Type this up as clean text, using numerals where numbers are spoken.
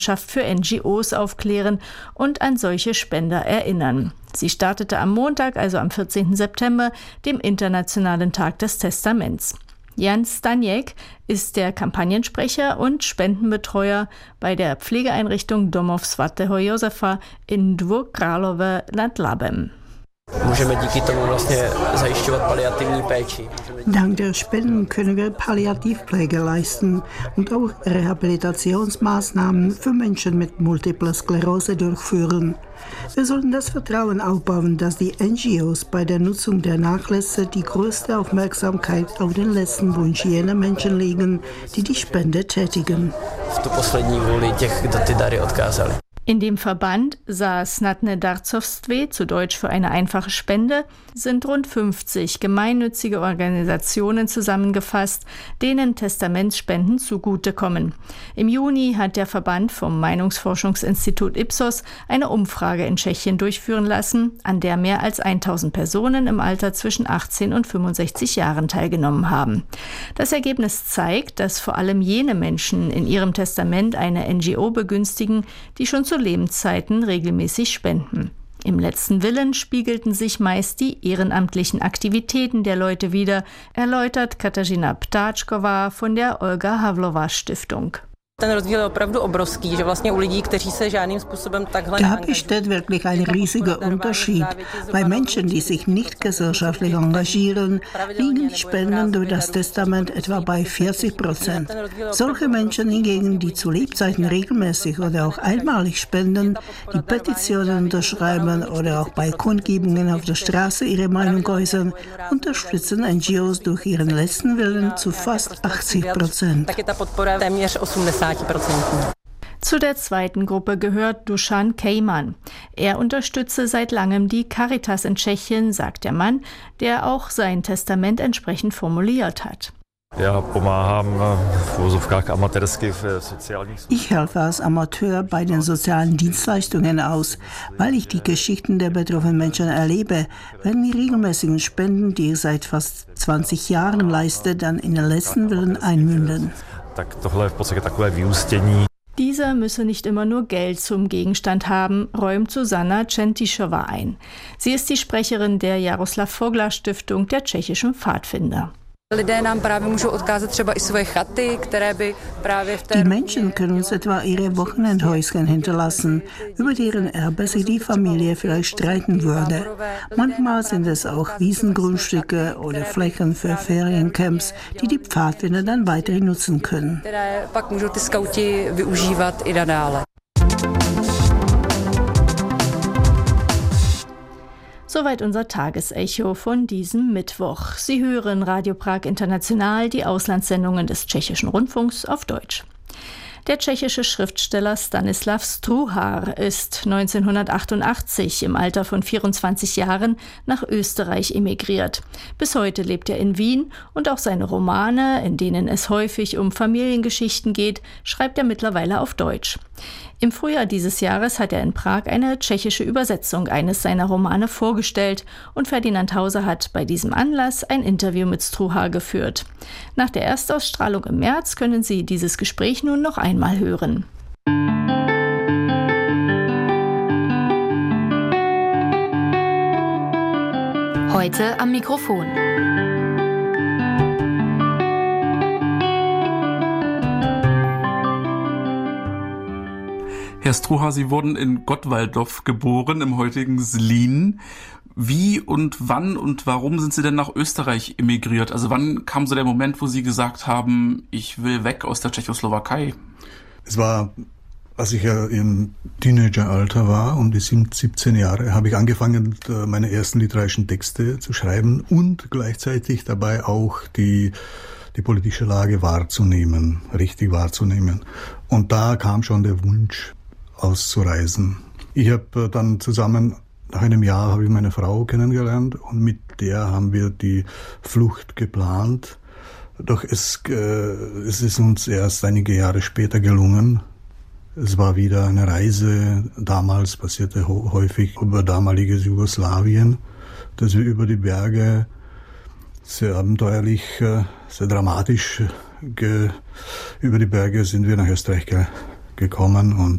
für NGOs aufklären und an solche Spender erinnern. Sie startete am Montag, also am 14. September, dem Internationalen Tag des Testaments. Jan Staniek ist der Kampagnensprecher und Spendenbetreuer bei der Pflegeeinrichtung Domov svatého Josefa in Dvůr Králové nad Labem. Dank der Spenden können wir Palliativpflege leisten und auch Rehabilitationsmaßnahmen für Menschen mit Multipler Sklerose durchführen. Wir sollten das Vertrauen aufbauen, dass die NGOs bei der Nutzung der Nachlässe die größte Aufmerksamkeit auf den letzten Wunsch jener Menschen legen, die die Spende tätigen. In dem Verband Za snadné darcovství, zu Deutsch für eine einfache Spende, sind rund 50 gemeinnützige Organisationen zusammengefasst, denen Testamentsspenden zugutekommen. Im Juni hat der Verband vom Meinungsforschungsinstitut Ipsos eine Umfrage in Tschechien durchführen lassen, an der mehr als 1000 Personen im Alter zwischen 18 und 65 Jahren teilgenommen haben. Das Ergebnis zeigt, dass vor allem jene Menschen in ihrem Testament eine NGO begünstigen, die schon zu Lebenszeiten regelmäßig spenden. Im letzten Willen spiegelten sich meist die ehrenamtlichen Aktivitäten der Leute wider, erläutert Katarzyna Ptáčková von der Olga Havlova Stiftung. Da besteht wirklich ein riesiger Unterschied. Bei Menschen, die sich nicht gesellschaftlich engagieren, liegen die Spenden durch das Testament etwa bei 40%. Solche Menschen hingegen, die zu Lebzeiten regelmäßig oder auch einmalig spenden, die Petitionen unterschreiben oder auch bei Kundgebungen auf der Straße ihre Meinung äußern, unterstützen NGOs durch ihren letzten Willen zu fast 80%. Zu der zweiten Gruppe gehört Dušan Kejman. Er unterstütze seit langem die Caritas in Tschechien, sagt der Mann, der auch sein Testament entsprechend formuliert hat. Ich helfe als Amateur bei den sozialen Dienstleistungen aus, weil ich die Geschichten der betroffenen Menschen erlebe, wenn die regelmäßigen Spenden, die ich seit fast 20 Jahren leiste, dann in den letzten Willen einmünden. Dieser müsse nicht immer nur Geld zum Gegenstand haben, räumt Susanna Čentišová ein. Sie ist die Sprecherin der Jaroslav Foglar Stiftung der tschechischen Pfadfinder. Die Menschen können uns etwa ihre Wochenendhäuschen hinterlassen, über deren Erbe sich die Familie vielleicht streiten würde. Manchmal sind es auch Wiesengrundstücke oder Flächen für Feriencamps, die die Pfadfinder dann weiterhin nutzen können. Soweit unser Tagesecho von diesem Mittwoch. Sie hören Radio Prag International, die Auslandssendungen des Tschechischen Rundfunks auf Deutsch. Der tschechische Schriftsteller Stanislav Struhar ist 1988 im Alter von 24 Jahren nach Österreich emigriert. Bis heute lebt er in Wien und auch seine Romane, in denen es häufig um Familiengeschichten geht, schreibt er mittlerweile auf Deutsch. Im Frühjahr dieses Jahres hat er in Prag eine tschechische Übersetzung eines seiner Romane vorgestellt und Ferdinand Hauser hat bei diesem Anlass ein Interview mit Struhar geführt. Nach der Erstausstrahlung im März können Sie dieses Gespräch nun noch einmal hören. Heute am Mikrofon. Herr Struhar, Sie wurden in Gottwaldov geboren, im heutigen Zlín. Wie und wann und warum sind Sie denn nach Österreich emigriert? Also wann kam so der Moment, wo Sie gesagt haben, ich will weg aus der Tschechoslowakei? Es war, als ich ja im Teenageralter war, um die 17 Jahre, habe ich angefangen, meine ersten literarischen Texte zu schreiben und gleichzeitig dabei auch die politische Lage wahrzunehmen, richtig wahrzunehmen. Und da kam schon der Wunsch, auszureisen. Ich habe dann zusammen, nach einem Jahr habe ich meine Frau kennengelernt und mit der haben wir die Flucht geplant. Doch es ist uns erst einige Jahre später gelungen. Es war wieder eine Reise, damals passierte häufig über damaliges Jugoslawien, dass wir über die Berge sehr abenteuerlich, sehr dramatisch über die Berge sind wir nach Österreich gekommen und